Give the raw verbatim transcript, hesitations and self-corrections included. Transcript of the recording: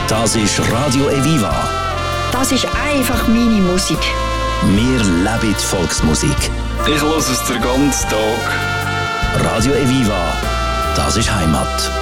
Das ist Radio Eviva. Das ist einfach meine Musik. Wir leben Volksmusik. Ich höre es den ganzen Tag. Radio Eviva, das ist Heimat.